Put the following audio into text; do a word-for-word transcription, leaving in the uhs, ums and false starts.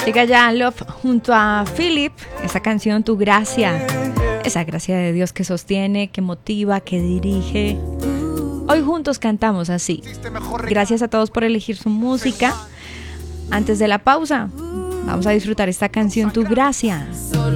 Llega ya Love junto a Philip, esa canción Tu Gracia, esa gracia de Dios que sostiene, que motiva, que dirige. Hoy juntos cantamos así. Gracias a todos por elegir su música. Antes de la pausa, vamos a disfrutar esta canción Tu Gracia.